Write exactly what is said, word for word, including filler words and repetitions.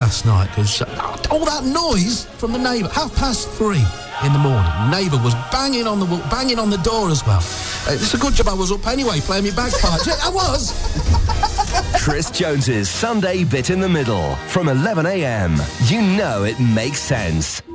last night because uh, all that noise from the neighbour. Half past three in the morning. Neighbour was banging on the banging on the door as well. Uh, it's a good job I was up anyway, playing me bagpipes. Yeah, I was. Chris Jones's Sunday Bit in the Middle from eleven a m. You know it makes sense.